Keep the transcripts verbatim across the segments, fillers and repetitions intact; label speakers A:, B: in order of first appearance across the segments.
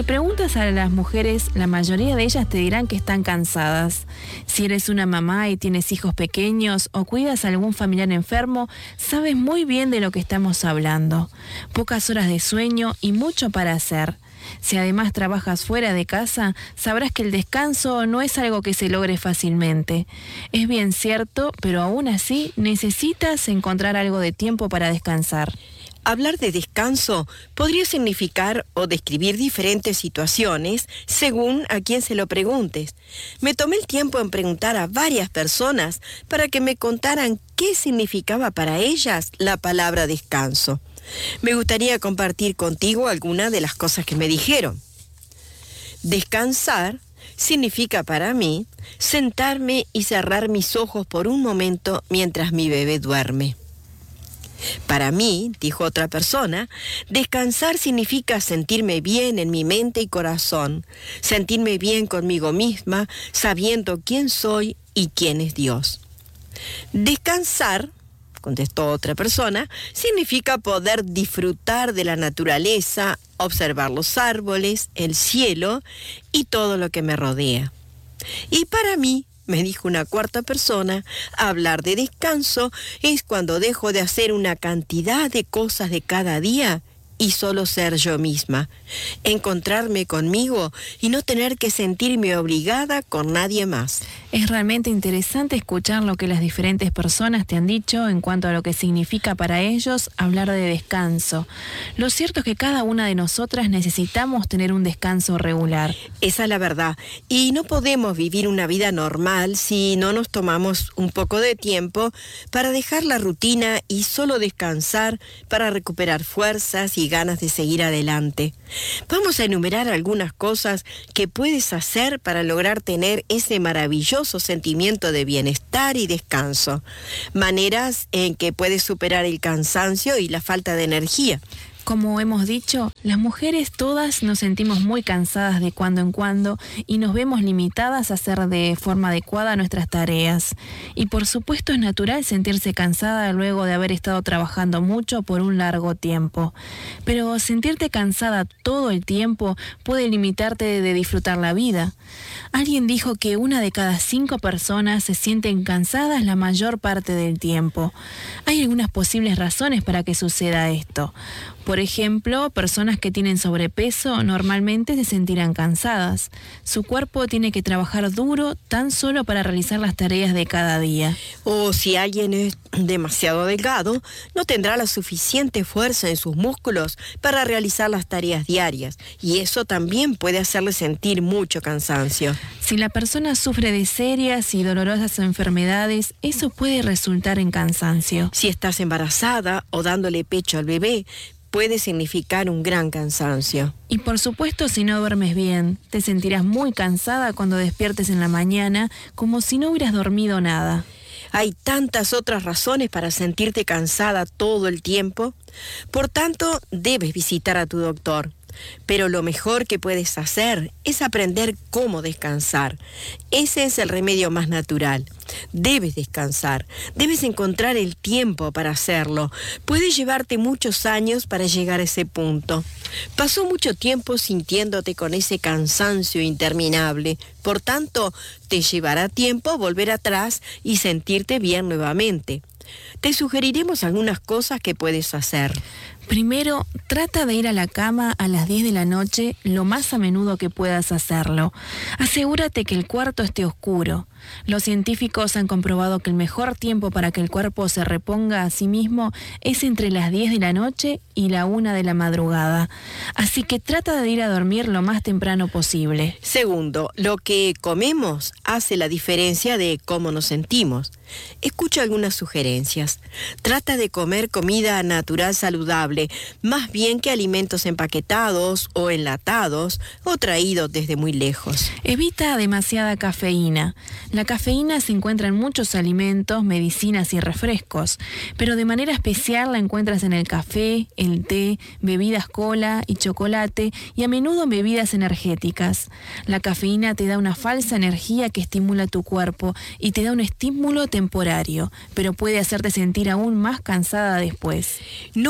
A: preguntas a las mujeres, la mayoría de ellas te dirán que están cansadas. Si eres una mamá y tienes hijos pequeños o cuidas a algún familiar enfermo, sabes muy bien de lo que estamos hablando. Pocas horas de sueño y mucho para hacer. Si además trabajas fuera de casa, sabrás que el descanso no es algo que se logre fácilmente. Es bien cierto, pero aún así necesitas encontrar algo de tiempo para descansar.
B: Hablar de descanso podría significar o describir diferentes situaciones según a quién se lo preguntes. Me tomé el tiempo en preguntar a varias personas para que me contaran qué significaba para ellas la palabra descanso. Me gustaría compartir contigo algunas de las cosas que me dijeron. Descansar significa para mí sentarme y cerrar mis ojos por un momento mientras mi bebé duerme. Para mí, dijo otra persona, descansar significa sentirme bien en mi mente y corazón, sentirme bien conmigo misma, sabiendo quién soy y quién es Dios. Descansar, contestó otra persona, significa poder disfrutar de la naturaleza, observar los árboles, el cielo y todo lo que me rodea. Y para mí, me dijo una cuarta persona, hablar de descanso es cuando dejo de hacer una cantidad de cosas de cada día y solo ser yo misma, encontrarme conmigo y no tener que sentirme obligada con nadie más.
A: Es realmente interesante escuchar lo que las diferentes personas te han dicho en cuanto a lo que significa para ellos hablar de descanso. Lo cierto es que cada una de nosotras necesitamos tener un descanso regular.
B: Esa es la verdad. Y no podemos vivir una vida normal si no nos tomamos un poco de tiempo para dejar la rutina y solo descansar para recuperar fuerzas y ganas de seguir adelante. Vamos a enumerar algunas cosas que puedes hacer para lograr tener ese maravilloso sentimiento de bienestar y descanso. Maneras en que puedes superar el cansancio y la falta de energía.
A: Como hemos dicho, las mujeres todas nos sentimos muy cansadas de cuando en cuando y nos vemos limitadas a hacer de forma adecuada nuestras tareas. Y por supuesto es natural sentirse cansada luego de haber estado trabajando mucho por un largo tiempo. Pero sentirte cansada todo el tiempo puede limitarte de disfrutar la vida. Alguien dijo que una de cada cinco personas se sienten cansadas la mayor parte del tiempo. Hay algunas posibles razones para que suceda esto. Por ejemplo, personas que tienen sobrepeso normalmente se sentirán cansadas. Su cuerpo tiene que trabajar duro tan solo para realizar las tareas de cada día.
B: O si alguien es demasiado delgado, no tendrá la suficiente fuerza en sus músculos para realizar las tareas diarias. Y eso también puede hacerle sentir mucho cansancio.
A: Si la persona sufre de serias y dolorosas enfermedades, eso puede resultar en cansancio.
B: Si estás embarazada o dándole pecho al bebé, puede significar un gran cansancio.
A: Y por supuesto, si no duermes bien, te sentirás muy cansada cuando despiertes en la mañana, como si no hubieras dormido nada.
B: Hay tantas otras razones para sentirte cansada todo el tiempo. Por tanto, debes visitar a tu doctor. Pero lo mejor que puedes hacer es aprender cómo descansar. Ese es el remedio más natural. Debes descansar, debes encontrar el tiempo para hacerlo. Puede llevarte muchos años para llegar a ese punto. Pasó mucho tiempo sintiéndote con ese cansancio interminable. Por tanto, te llevará tiempo volver atrás y sentirte bien nuevamente. Te sugeriremos algunas cosas que puedes hacer.
A: Primero, trata de ir a la cama a las diez de la noche lo más a menudo que puedas hacerlo. Asegúrate que el cuarto esté oscuro. Los científicos han comprobado que el mejor tiempo para que el cuerpo se reponga a sí mismo es entre las diez de la noche y la una de la madrugada. Así que trata de ir a dormir lo más temprano posible.
B: Segundo, lo que comemos hace la diferencia de cómo nos sentimos. Escucha algunas sugerencias. Trata de comer comida natural saludable, más bien que alimentos empaquetados o enlatados o traídos desde muy lejos.
A: Evita demasiada cafeína. La cafeína se encuentra en muchos alimentos, medicinas y refrescos, pero de manera especial la encuentras en el café, el té, bebidas cola y chocolate y a menudo en bebidas energéticas. La cafeína te da una falsa energía que estimula tu cuerpo y te da un estímulo temporario, pero puede hacerte sentir aún más cansada después.
B: No comas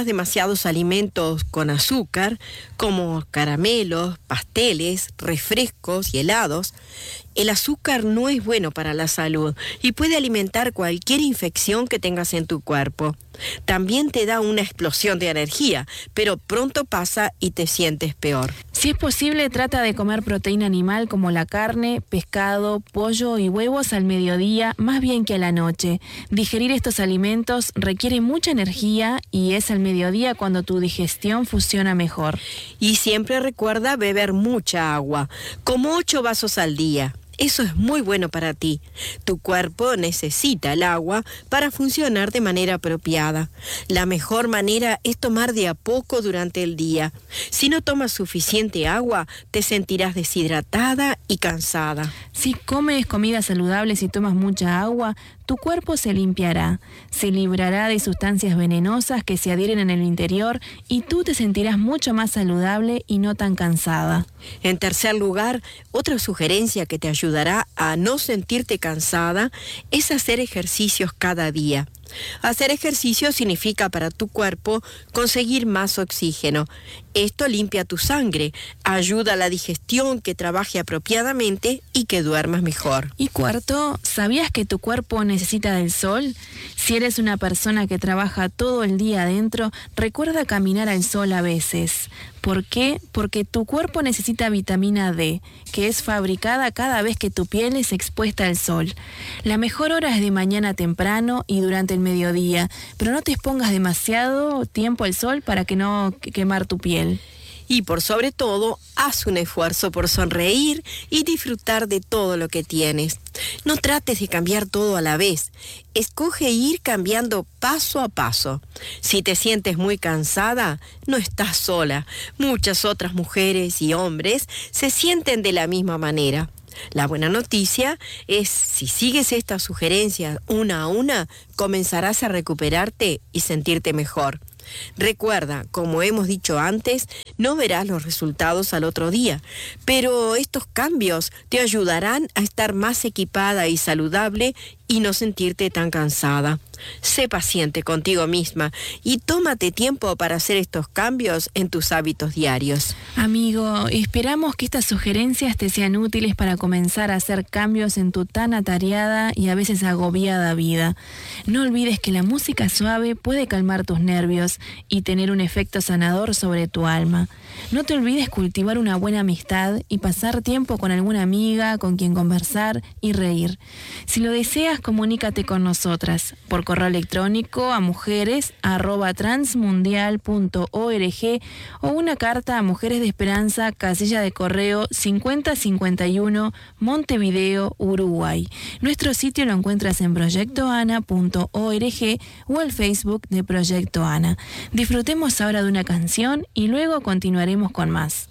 B: demasiados alimentos con azúcar, como caramelos, pasteles, refrescos y helados, el azúcar no es bueno para la salud y puede alimentar cualquier infección que tengas en tu cuerpo. También te da una explosión de energía, pero pronto pasa y te sientes peor.
A: Si es posible, trata de comer proteína animal como la carne, pescado, pollo y huevos al mediodía, más bien que a la noche. Digerir estos alimentos requiere mucha energía y es al mediodía cuando tu digestión funciona mejor.
B: Y siempre recuerda beber mucha agua, como ocho vasos al día. Eso es muy bueno para ti. Tu cuerpo necesita el agua para funcionar de manera apropiada. La mejor manera es tomar de a poco durante el día. Si no tomas suficiente agua, te sentirás deshidratada y cansada.
A: Si comes comidas saludables y tomas mucha agua, tu cuerpo se limpiará, se librará de sustancias venenosas que se adhieren en el interior y tú te sentirás mucho más saludable y no tan cansada.
B: En tercer lugar, otra sugerencia que te ayudará a no sentirte cansada es hacer ejercicios cada día. Hacer ejercicio significa para tu cuerpo conseguir más oxígeno. Esto limpia tu sangre, ayuda a la digestión que trabaje apropiadamente y que duermas mejor.
A: Y cuarto, ¿sabías que tu cuerpo necesita del sol? Si eres una persona que trabaja todo el día adentro, recuerda caminar al sol a veces. ¿Por qué? Porque tu cuerpo necesita vitamina D, que es fabricada cada vez que tu piel es expuesta al sol. La mejor hora es de mañana temprano y durante el mediodía, pero no te expongas demasiado tiempo al sol para que no quemar tu piel.
B: Y por sobre todo, haz un esfuerzo por sonreír y disfrutar de todo lo que tienes. No trates de cambiar todo a la vez. Escoge ir cambiando paso a paso. Si te sientes muy cansada, no estás sola. Muchas otras mujeres y hombres se sienten de la misma manera. La buena noticia es, si sigues estas sugerencias una a una, comenzarás a recuperarte y sentirte mejor. Recuerda, como hemos dicho antes, no verás los resultados al otro día, pero estos cambios te ayudarán a estar más equipada y saludable y no sentirte tan cansada. Sé paciente contigo misma y tómate tiempo para hacer estos cambios en tus hábitos diarios.
A: Amigo, esperamos que estas sugerencias te sean útiles para comenzar a hacer cambios en tu tan atareada y a veces agobiada vida. No olvides que la música suave puede calmar tus nervios y tener un efecto sanador sobre tu alma. No te olvides cultivar una buena amistad y pasar tiempo con alguna amiga con quien conversar y reír. Si lo deseas, comunícate con nosotras por correo electrónico a mujeres arroba transmundial punto org o una carta a Mujeres de Esperanza, casilla de correo cincuenta cincuenta y uno, Montevideo, Uruguay. Nuestro sitio lo encuentras en proyecto ana punto org o el Facebook de Proyecto Ana. Disfrutemos ahora de una canción y luego continuaremos con más.